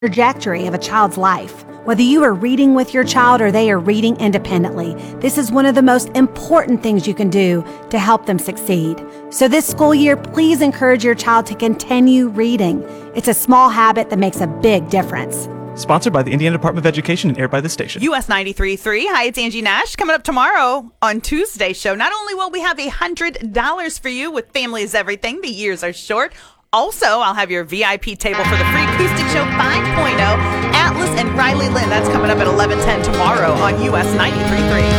trajectory of a child's life. Whether you are reading with your child or they are reading independently, this is one of the most important things you can do to help them succeed. So this school year, please encourage your child to continue reading. It's a small habit that makes a big difference. Sponsored by the Indiana Department of Education and aired by this station. US 93.3. Hi, it's Angie Nash. Coming up tomorrow on Tuesday's show, not only will we have $100 for you with Family is Everything, the years are short. Also, I'll have your VIP table for the free acoustic show 5.0, Atlas and Riley Lynn. That's coming up at 11:10 tomorrow on US 93.3.